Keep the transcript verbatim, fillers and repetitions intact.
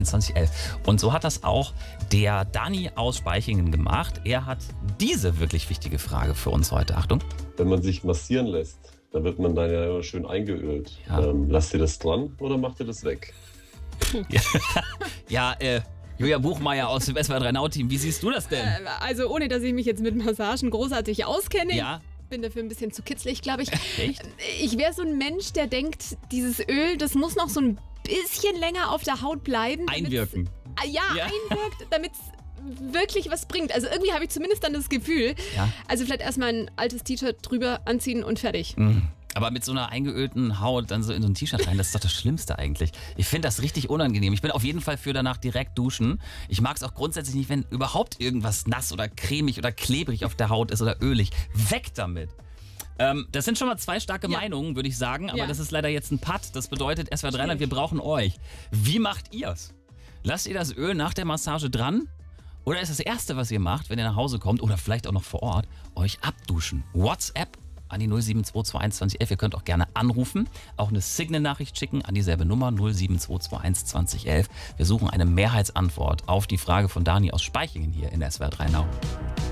zwanzig elf. Und so hat das auch der Dani aus Spaichingen gemacht. Er hat diese wirklich wichtige Frage für uns heute. Achtung. Wenn man sich massieren lässt, dann wird man dann ja immer schön eingeölt. Ja. Ähm, lasst ihr das dran oder macht ihr das weg? Ja, äh, Julia Buchmeier aus dem S W R drei Now-Team, wie siehst du das denn? Äh, Also ohne, dass ich mich jetzt mit Massagen großartig auskenne. Ja. Bin dafür ein bisschen zu kitzlig, glaube ich. Echt? Ich wäre so ein Mensch, der denkt, dieses Öl, das muss noch so ein bisschen länger auf der Haut bleiben. damit's- Einwirken. Ah, Ja, Ja. einwirkt, damit es wirklich was bringt. Also irgendwie habe ich zumindest dann das Gefühl. Ja. Also vielleicht erstmal ein altes T-Shirt drüber anziehen und fertig. Mhm. Aber mit so einer eingeölten Haut dann so in so ein T-Shirt rein, das ist doch das Schlimmste eigentlich. Ich finde das richtig unangenehm. Ich bin auf jeden Fall für danach direkt duschen. Ich mag es auch grundsätzlich nicht, wenn überhaupt irgendwas nass oder cremig oder klebrig auf der Haut ist oder ölig. Weg damit! Ähm, das sind schon mal zwei starke Ja. Meinungen, würde ich sagen. Aber Ja. das ist leider jetzt ein Putt. Das bedeutet, S W R drei, Schwierig. wir brauchen euch. Wie macht ihr's? Lasst ihr das Öl nach der Massage dran? Oder ist das Erste, was ihr macht, wenn ihr nach Hause kommt oder vielleicht auch noch vor Ort, euch abduschen? WhatsApp an die null sieben zwei zwei eins zwanzig elf. Ihr könnt auch gerne anrufen, auch eine Signal-Nachricht schicken an dieselbe Nummer null sieben zwei zwei eins zwanzig elf. Wir suchen eine Mehrheitsantwort auf die Frage von Dani aus Spaichingen hier in S W R drei Now.